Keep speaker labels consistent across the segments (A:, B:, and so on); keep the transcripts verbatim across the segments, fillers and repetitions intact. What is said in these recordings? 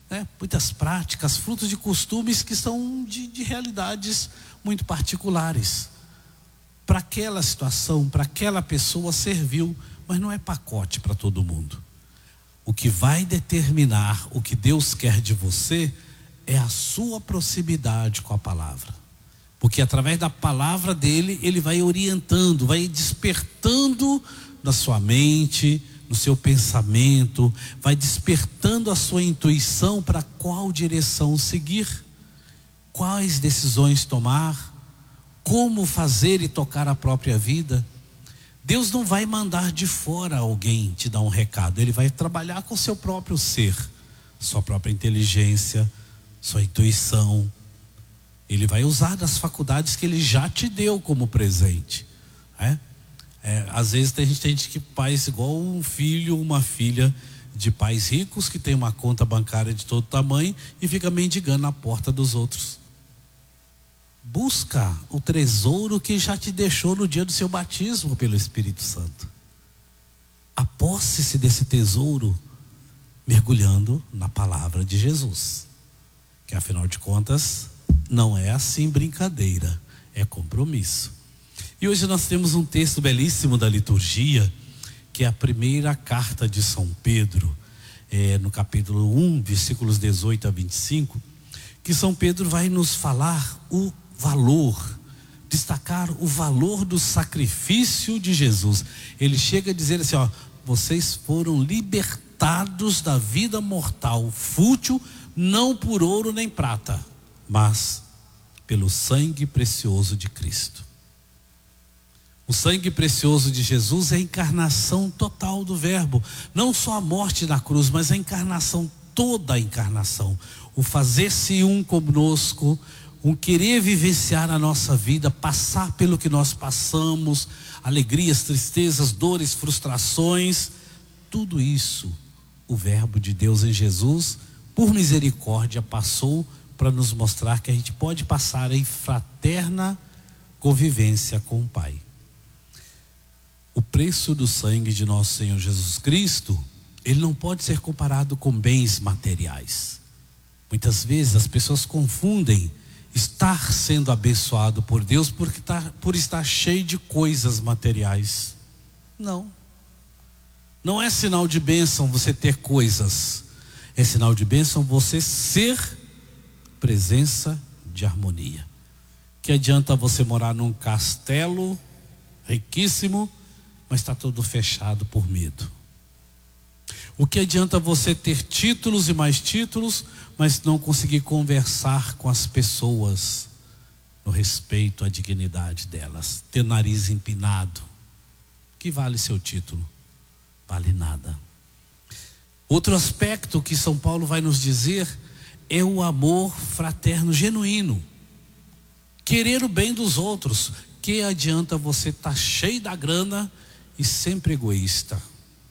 A: né, muitas práticas, frutos de costumes que são de, de realidades muito particulares. Para aquela situação, para aquela pessoa serviu, mas não é pacote para todo mundo. O que vai determinar o que Deus quer de você é a sua proximidade com a palavra. Porque através da palavra dele, ele vai orientando, vai despertando na sua mente, no seu pensamento, vai despertando a sua intuição para qual direção seguir, quais decisões tomar, como fazer e tocar a própria vida. Deus não vai mandar de fora alguém te dar um recado, ele vai trabalhar com o seu próprio ser, sua própria inteligência, sua intuição. Ele vai usar das faculdades que ele já te deu como presente, né? É, às vezes tem gente, tem gente que faz igual um filho, uma filha de pais ricos que tem uma conta bancária de todo tamanho e fica mendigando na porta dos outros. Busca o tesouro que já te deixou no dia do seu batismo pelo Espírito Santo. Aposse-se desse tesouro mergulhando na palavra de Jesus, que afinal de contas não é assim brincadeira, é compromisso. E hoje nós temos um texto belíssimo da liturgia, que é a primeira carta de São Pedro, é, no capítulo um, versículos dezoito a vinte e cinco, que São Pedro vai nos falar o valor, destacar o valor do sacrifício de Jesus. Ele chega a dizer assim, ó, vocês foram libertados da vida mortal, fútil, não por ouro nem prata, mas pelo sangue precioso de Cristo. O sangue precioso de Jesus é a encarnação total do verbo, não só a morte na cruz, mas a encarnação, toda a encarnação, o fazer-se um conosco, um querer vivenciar a nossa vida, passar pelo que nós passamos, alegrias, tristezas, dores, frustrações, tudo isso, o verbo de Deus em Jesus, por misericórdia, passou para nos mostrar que a gente pode passar em fraterna convivência com o Pai. O preço do sangue de nosso Senhor Jesus Cristo, ele não pode ser comparado com bens materiais. Muitas vezes as pessoas confundem estar sendo abençoado por Deus porque tá, por estar cheio de coisas materiais. Não. Não é sinal de bênção você ter coisas. É sinal de bênção você ser presença de harmonia. Que adianta você morar num castelo riquíssimo, mas está tudo fechado por medo? O que adianta você ter títulos e mais títulos, mas não conseguir conversar com as pessoas no respeito à dignidade delas? Ter nariz empinado, que vale seu título? Vale nada. Outro aspecto que São Paulo vai nos dizer é o amor fraterno genuíno, querer o bem dos outros. Que adianta você estar cheio da grana e sempre egoísta?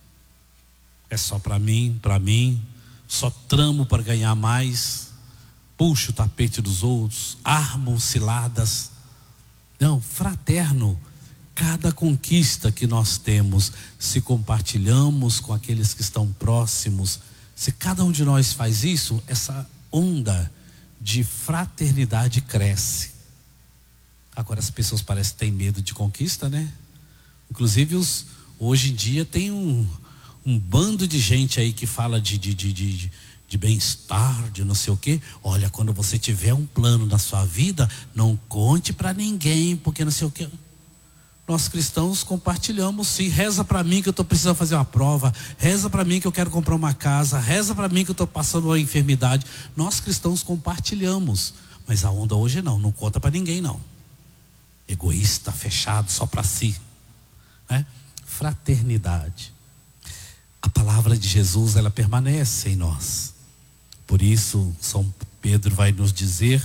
A: É só para mim, para mim, só tramo para ganhar mais, puxo o tapete dos outros, armo ciladas. Não, fraterno, cada conquista que nós temos, se compartilhamos com aqueles que estão próximos, se cada um de nós faz isso, essa onda de fraternidade cresce. Agora as pessoas parecem que têm medo de conquista, né? Inclusive os, hoje em dia tem um, um bando de gente aí que fala de, de, de, de, de bem-estar, de não sei o quê. Olha, quando você tiver um plano na sua vida, não conte para ninguém, porque não sei o quê. Nós cristãos compartilhamos sim. Reza para mim que eu estou precisando fazer uma prova, reza para mim que eu quero comprar uma casa, reza para mim que eu estou passando uma enfermidade. Nós cristãos compartilhamos, mas a onda hoje não, não conta para ninguém não. Egoísta, fechado, só para si, né? Fraternidade. A palavra de Jesus, ela permanece em nós. Por isso São Pedro vai nos dizer: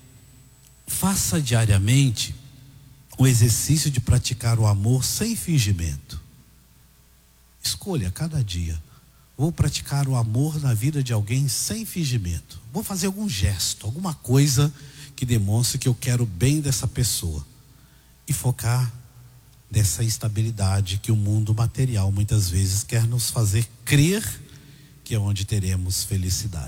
A: faça diariamente o exercício de praticar o amor sem fingimento. Escolha cada dia: vou praticar o amor na vida de alguém sem fingimento. Vou fazer algum gesto, alguma coisa que demonstre que eu quero o bem dessa pessoa. E focar nessa instabilidade que o mundo material muitas vezes quer nos fazer crer que é onde teremos felicidade.